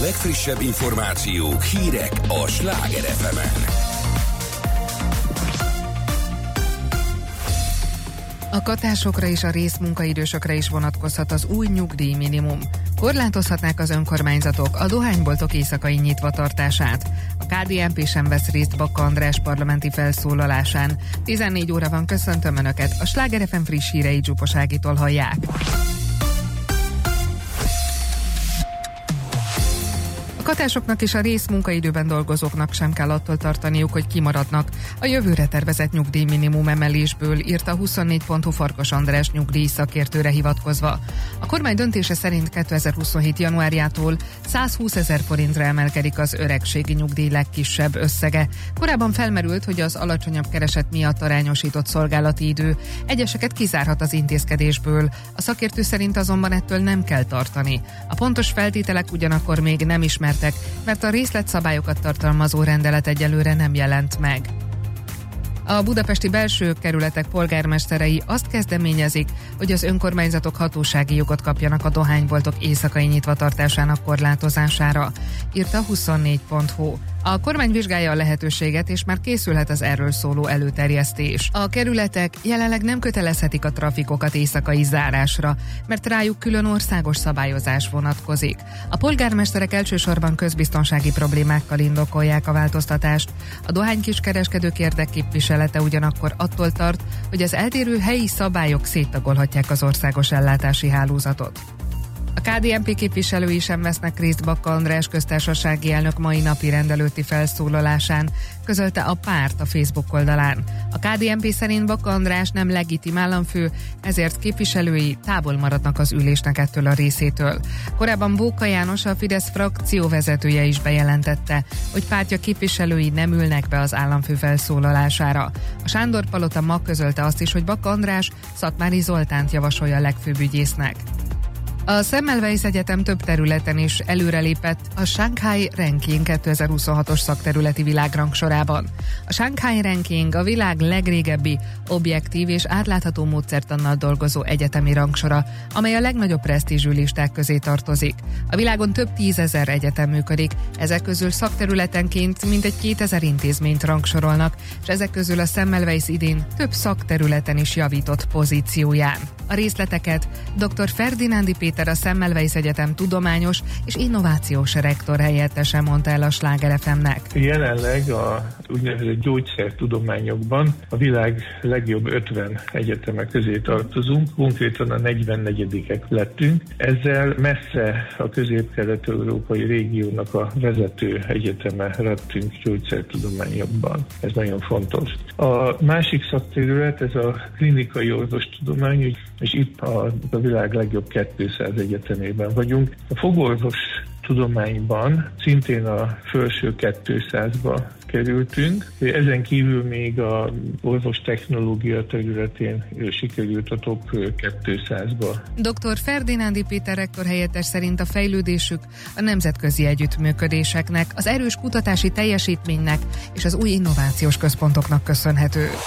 legfrissebb információk, hírek a Sláger FM-en. A katásokra és a részmunkaidősökre is vonatkozhat az új nyugdíjminimum. Korlátozhatnák az önkormányzatok a dohányboltok éjszakai nyitvatartását. A KDNP sem vesz részt Bakka András parlamenti felszólalásán. 14 óra van, köszöntöm Önöket, a Sláger FM friss hírei Zsupas Ágitól hallják. A katásoknak és a részmunkaidőben dolgozóknak sem kell attól tartaniuk, hogy kimaradnak a jövőre tervezett nyugdíjminimum emelésből, írta 24.hu Farkas András nyugdíj szakértőre hivatkozva. A kormány döntése szerint 2027. januárjától 120 000 forintra emelkedik az öregségi nyugdíj legkisebb összege. Korábban felmerült, hogy az alacsonyabb kereset miatt arányosított szolgálati idő egyeseket kizárhat az intézkedésből. A szakértő szerint azonban ettől nem kell tartani. A pontos feltételek ugyanakkor még nem ismertek, mert a részletszabályokat tartalmazó rendelet egyelőre nem jelent meg. A budapesti belső kerületek polgármesterei azt kezdeményezik, hogy az önkormányzatok hatósági jogot kapjanak a dohányboltok éjszakai nyitvatartásának korlátozására, írta 24.hu. A kormány vizsgálja a lehetőséget, és már készülhet az erről szóló előterjesztés. A kerületek jelenleg nem kötelezhetik a trafikokat éjszakai zárásra, mert rájuk külön országos szabályozás vonatkozik. A polgármesterek elsősorban közbiztonsági problémákkal indokolják a változtatást. A dohánykiskereskedők érdekképviselete ugyanakkor attól tart, hogy az eltérő helyi szabályok széttagolhatják az országos ellátási hálózatot. A KDNP képviselői sem vesznek részt Bakka András köztársasági elnök mai napi rendelőtti felszólalásán, közölte a párt a Facebook oldalán. A KDNP szerint Bakka András nem legitim államfő, ezért képviselői távol maradnak az ülésnek ettől a részétől. Korábban Bóka János, a Fidesz frakció vezetője is bejelentette, hogy pártja képviselői nem ülnek be az államfő felszólalására. A Sándor-palota ma közölte azt is, hogy Bakka András Szatmári Zoltánt javasolja a legfőbb ügyésznek. A Semmelweis Egyetem több területen is előrelépett a Shanghai Ranking 2026-os szakterületi világrangsorában. A Shanghai Ranking a világ legrégebbi, objektív és átlátható módszertannal dolgozó egyetemi rangsora, amely a legnagyobb presztízsű listák közé tartozik. A világon több 10 000 egyetem működik, ezek közül szakterületenként mintegy 2000 intézményt rangsorolnak, és ezek közül a Semmelweis idén több szakterületen is javított pozícióján. A részleteket dr. Ferdinándi Péter, a Semmelweis Egyetem tudományos és innovációs rektor helyettese mondta el a Sláger FM-nek. Jelenleg a úgynevezett gyógyszertudományokban a világ legjobb 50 egyeteme közé tartozunk, konkrétan a 44-ek lettünk. Ezzel messze a közép-kelet-európai régiónak a vezető egyeteme lettünk gyógyszertudományokban. Ez nagyon fontos. A másik szakterület, ez a klinikai orvostudomány, és itt a világ legjobb 200 egyetemében vagyunk. A fogorvos tudományban szintén a felső 200-ba kerültünk. Ezen kívül még a orvostechnológia területén sikerült a top 200-ba. Dr. Ferdinándi Péter rektor helyettes szerint a fejlődésük a nemzetközi együttműködéseknek, az erős kutatási teljesítménynek és az új innovációs központoknak köszönhető.